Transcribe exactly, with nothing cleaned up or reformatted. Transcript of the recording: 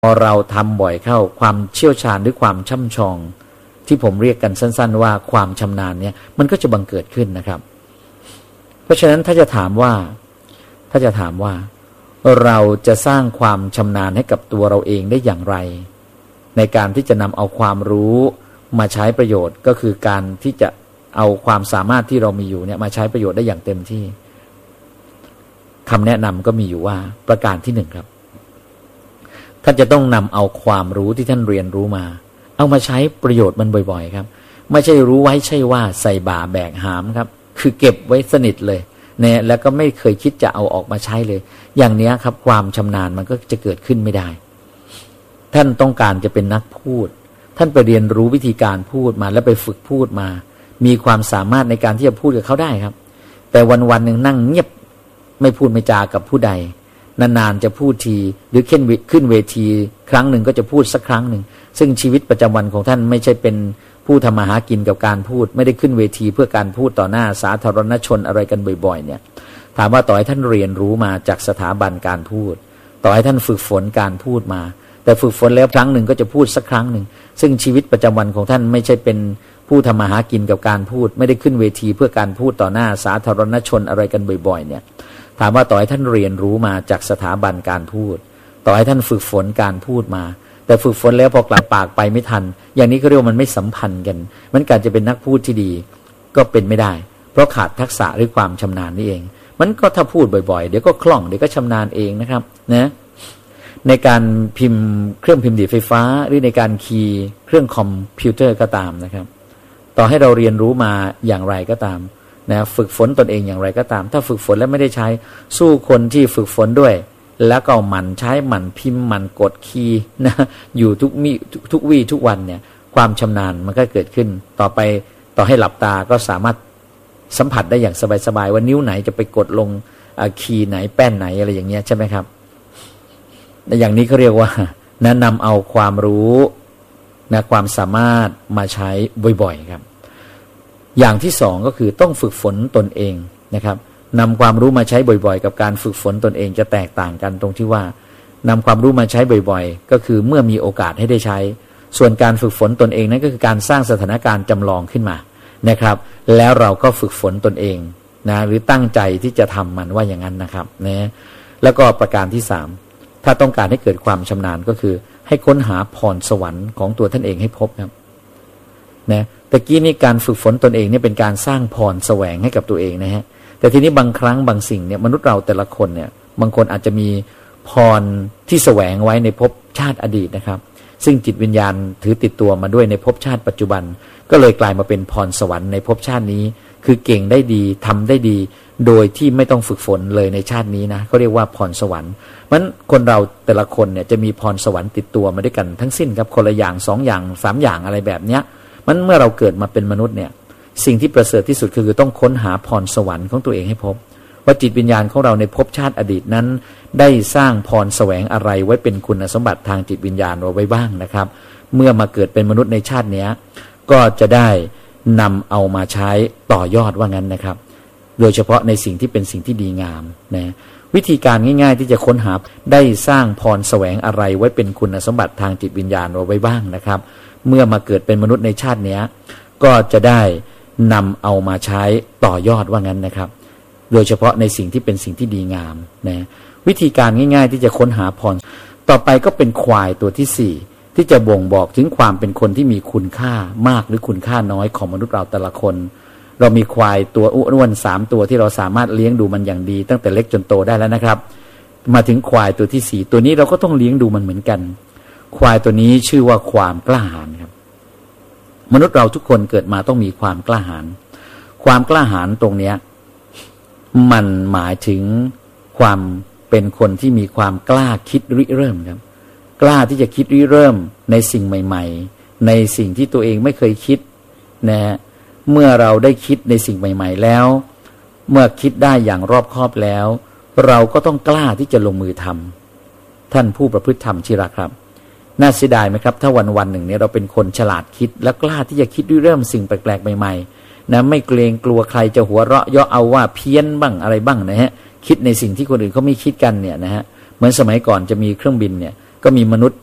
พอเราทำบ่อยเข้าความเชี่ยวชาญหรือความช่ำชองที่ผมเรียกกันสั้นๆว่าความชำนาญเนี่ยมันก็จะบังเกิดขึ้นนะครับเพราะฉะนั้นถ้าจะถามว่าถ้าจะถามว่าเราจะสร้างความชำนาญให้กับตัวเราเองได้อย่างไรในการที่จะนำเอาความรู้มาใช้ประโยชน์ก็คือการที่จะเอาความสามารถที่เรามีอยู่เนี่ยมาใช้ประโยชน์ได้อย่างเต็มที่คำแนะนำก็มีอยู่ว่าประการที่หนึ่งครับท่านจะต้องนำเอาความรู้ที่ท่านเรียนรู้มาเอามาใช้ประโยชน์มันบ่อยๆครับไม่ใช่รู้ไว้ใช่ว่าใส่บ่าแบกหามครับคือเก็บไว้สนิทเลยเนี่ยแล้วก็ไม่เคยคิดจะเอาออกมาใช้เลยอย่างนี้ครับความชำนาญมันก็จะเกิดขึ้นไม่ได้ท่านต้องการจะเป็นนักพูดท่านไปเรียนรู้วิธีการพูดมาแล้วไปฝึกพูดมามีความสามารถในการที่จะพูดกับเขาได้ครับแต่วันๆหนึ่งนั่งเงียบไม่พูดไม่จากับผู้ใดนานๆจะพูดทีหรือขึ้นเวทีครั้งหนึ่งก็จะพูดสักครั้งหนึ่งซึ่งชีวิตประจำวันของท่านไม่ใช่เป็นผู้ทำมาหากินกับการพูดไม่ได้ขึ้นเวทีเพื่อการพูดต่อหน้าสาธารณชนอะไรกันบ่อยๆเนี่ยถามว่าต่อให้ท่านเรียนรู้มาจากสถาบันการพูดต่อให้ท่านฝึกฝนการพูดมาแต่ฝึกฝนแล้วครั้งหนึ่งก็จะพูดสักครั้งหนึ่งซึ่งชีวิตประจำวันของท่านไม่ใช่เป็นผู้ทำมาหากินกับการพูดไม่ได้ขึ้นเวทีเพื่อการพูดต่อหน้าสาธารณชนอะไรกันบ่อยๆเนี่ยถามว่าต่อให้ท่านเรียนรู้มาจากสถาบันการพูดต่อให้ท่านฝึกฝนการพูดมาแต่ฝึกฝนแล้วพอกลับปากไปไม่ทันอย่างนี้ก็เรียกว่ามันไม่สัมพันธ์กันมันการจะเป็นนักพูดที่ดีก็เป็นไม่ได้เพราะขาดทักษะหรือความชำนาญนี่เองมันก็ถ้าพูดบ่อยๆเดี๋ยวก็คล่องเดี๋ยวก็ชำนาญเองนะครับนะในการพิมพ์เครื่องพิมพ์ดีดไฟฟ้าหรือในการคีย์เครื่องคอมพิวเตอร์ก็ตามนะครับต่อให้เราเรียนรู้มาอย่างไรก็ตามนะฝึกฝนตนเองอย่างไรก็ตามถ้าฝึกฝนแล้วไม่ได้ใช้สู้คนที่ฝึกฝนด้วยแล้วก็หมั่นใช้หมั่นพิมพ์หมั่นกดคีย์นะอยู่ทุกมีทุกวี่ทุกวันเนี่ยความชำนาญมันก็เกิดขึ้นต่อไปต่อให้หลับตาก็สามารถสัมผัสได้อย่างสบายๆว่านิ้วไหนจะไปกดลงคีย์ไหนแป้นไหนอะไรอย่างเงี้ยใช่ไหมครับอย่างนี้เขาเรียกว่านะนำเอาความรู้นะความสามารถมาใช้บ่อยๆครับอย่างที่สองก็คือต้องฝึกฝนตนเองนะครับนำความรู้มาใช้บ่อยๆกับการฝึกฝนตนเองจะแตกต่างกันตรงที่ว่านำความรู้มาใช้บ่อยๆก็คือเมื่อมีโอกาสให้ได้ใช้ส่วนการฝึกฝนตนเองนั้นก็คือการสร้างสถานการณ์จำลองขึ้นมานะครับแล้วเราก็ฝึกฝนตนเองนะหรือตั้งใจที่จะทำมันว่าอย่างนั้นนะครับนะแล้วก็ประการที่สามถ้าต้องการให้เกิดความชำนาญก็คือให้ค้นหาพรสวรรค์ของตัวท่านเองให้พบครับนะตะกี้นี่การฝึกฝนตนเองเนี่ยเป็นการสร้างพรแสวงให้กับตัวเองนะฮะแต่ทีนี้บางครั้งบางสิ่งเนี่ยมนุษย์เราแต่ละคนเนี่ยบางคนอาจจะมีพรที่แสวงไว้ในภพชาติอดีตนะครับซึ่งจิตวิญญาณถือติดตัวมาด้วยในภพชาติปัจจุบันก็เลยกลายมาเป็นพรสวรรค์ในภพชาตินี้คือเก่งได้ดีทำได้ดีโดยที่ไม่ต้องฝึกฝนเลยในชาตินี้นะเขาเรียกว่าพรสวรรค์มันคนเราแต่ละคนเนี่ยจะมีพรสวรรค์ติดตัวมาด้วยกันทั้งสิ้นครับคนละอย่างสองอย่างสามอย่างอะไรแบบเนี้ยมันเมื่อเราเกิดมาเป็นมนุษย์เนี่ยสิ่งที่ประเสริฐที่สุดคือต้องค้นหาพรสวรรค์ของตัวเองให้พบว่าจิตวิญญาณของเราในภพชาติอดีตนั้นได้สร้างพรแสวงอะไรไว้เป็นคุณสมบัติทางจิตวิญญาณไว้บ้างนะครับเมื่อมาเกิดเป็นมนุษย์ในชาตินี้ก็จะได้นำเอามาใช้ต่อยอดว่างั้นนะครับโดยเฉพาะในสิ่งที่เป็นสิ่งที่ดีงามนะวิธีการง่ายๆที่จะค้นหาได้สร้างพรแสวงอะไรไว้เป็นคุณสมบัติทางจิตวิญญาณไว้บ้างนะครับเมื่อมาเกิดเป็นมนุษย์ในชาตินี้ก็จะได้นำเอามาใช้ต่อยอดว่างั้นนะครับโดยเฉพาะในสิ่งที่เป็นสิ่งที่ดีงามนะวิธีการง่ายๆที่จะค้นหาพรต่อไปก็เป็นควายตัวที่สี่ที่จะบ่งบอกถึงความเป็นคนที่มีคุณค่ามากหรือคุณค่าน้อยของมนุษย์เราแต่ละคนเรามีควายตัวอ้วนๆสามตัวที่เราสามารถเลี้ยงดูมันอย่างดีตั้งแต่เล็กจนโตได้แล้วนะครับมาถึงควายตัวที่สี่ตัวนี้เราก็ต้องเลี้ยงดูมันเหมือนกันควายตัวนี้ชื่อว่าความกล้าหาญครับมนุษย์เราทุกคนเกิดมาต้องมีความกล้าหาญความกล้าหาญตรงเนี้ยมันหมายถึงความเป็นคนที่มีความกล้าคิดริเริ่มครับกล้าที่จะคิดริเริ่มในสิ่งใหม่ๆในสิ่งที่ตัวเองไม่เคยคิดนะเมื่อเราได้คิดในสิ่งใหม่ๆแล้วเมื่อคิดได้อย่างรอบคอบแล้วเราก็ต้องกล้าที่จะลงมือทำท่านผู้ประพฤติธรรมที่รักครับน่าเสียดายไหมครับถ้าวันวันหนึ่งเนี่ยเราเป็นคนฉลาดคิดและกล้าที่จะคิดด้วยเริ่มสิ่งแปลกๆใหม่ๆนะไม่เกรงกลัวใครจะหัวเราะเยาะเอาว่าเพี้ยนบ้างอะไรบ้างนะฮะคิดในสิ่งที่คนอื่นเขาไม่คิดกันเนี่ยนะฮะเหมือนสมัยก่อนจะมีเครื่องบินเนี่ยก็มีมนุษย์